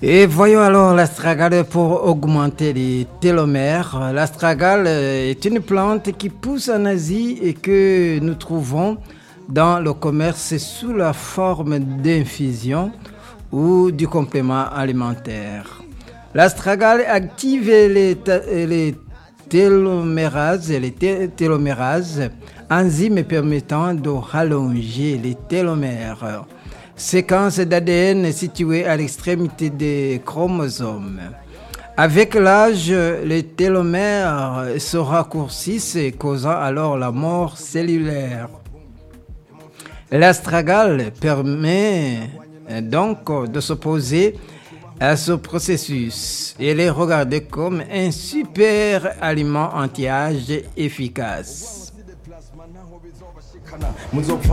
Et voyons alors l'astragale pour augmenter les télomères. L'astragale est une plante qui pousse en Asie et que nous trouvons dans le commerce sous la forme d'infusion ou du complément alimentaire. L'astragale active les télomérases, enzymes permettant de rallonger les télomères. Séquence d'ADN située à l'extrémité des chromosomes. Avec l'âge, les télomères se raccourcissent, causant alors la mort cellulaire. L'astragale permet donc de s'opposer à ce processus et les regarder comme un super aliment anti-âge efficace.